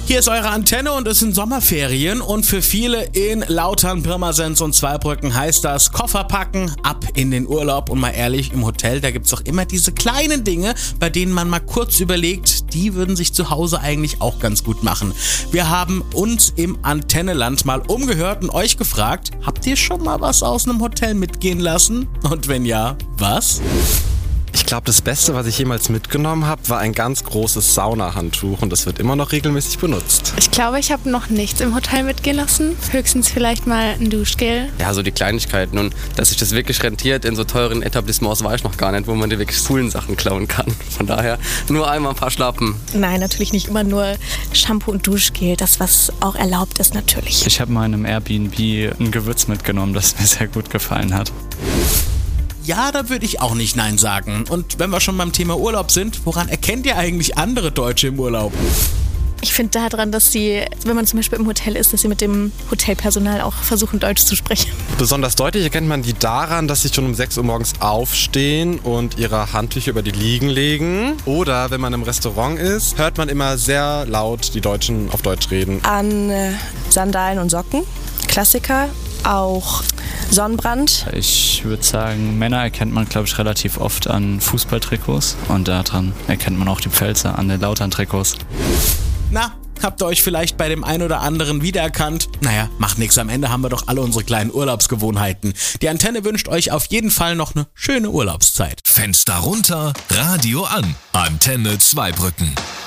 Hier ist eure Antenne und es sind Sommerferien und für viele in Lautern, Pirmasens und Zweibrücken heißt das Koffer packen, ab in den Urlaub. Und mal ehrlich, im Hotel, da gibt's doch immer diese kleinen Dinge, bei denen man mal kurz überlegt, die würden sich zu Hause eigentlich auch ganz gut machen. Wir haben uns im Antenneland mal umgehört und euch gefragt, habt ihr schon mal was aus einem Hotel mitgehen lassen? Und wenn ja, was? Ich glaube, das Beste, was ich jemals mitgenommen habe, war ein ganz großes Saunahandtuch und das wird immer noch regelmäßig benutzt. Ich glaube, ich habe noch nichts im Hotel mitgehen lassen. Höchstens vielleicht mal ein Duschgel. Ja, so die Kleinigkeiten. Und dass sich das wirklich rentiert in so teuren Etablissements, weiß ich noch gar nicht, wo man die wirklich coolen Sachen klauen kann. Von daher nur einmal ein paar Schlappen. Nein, natürlich nicht immer nur Shampoo und Duschgel, das was auch erlaubt ist natürlich. Ich habe mal in einem Airbnb ein Gewürz mitgenommen, das mir sehr gut gefallen hat. Ja, da würde ich auch nicht Nein sagen. Und wenn wir schon beim Thema Urlaub sind, woran erkennt ihr eigentlich andere Deutsche im Urlaub? Ich finde daran, dass sie, wenn man zum Beispiel im Hotel ist, dass sie mit dem Hotelpersonal auch versuchen, Deutsch zu sprechen. Besonders deutlich erkennt man die daran, dass sie schon um 6 Uhr morgens aufstehen und ihre Handtücher über die Liegen legen. Oder wenn man im Restaurant ist, hört man immer sehr laut die Deutschen auf Deutsch reden. An Sandalen und Socken, Klassiker, auch Sonnenbrand. Ich würde sagen, Männer erkennt man, glaube ich, relativ oft an Fußballtrikots und daran erkennt man auch die Pfälzer an den Lautern-Trikots. Na, habt ihr euch vielleicht bei dem einen oder anderen wiedererkannt? Naja, macht nichts, am Ende haben wir doch alle unsere kleinen Urlaubsgewohnheiten. Die Antenne wünscht euch auf jeden Fall noch eine schöne Urlaubszeit. Fenster runter, Radio an. Antenne Zweibrücken.